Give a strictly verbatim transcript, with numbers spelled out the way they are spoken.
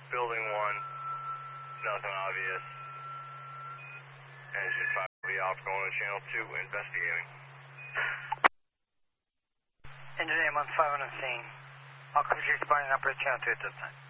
building one, nothing obvious. Engine five will be off, going to channel two, investigating. Engine A one five on the scene. All cruisers responding operator channel two at this time.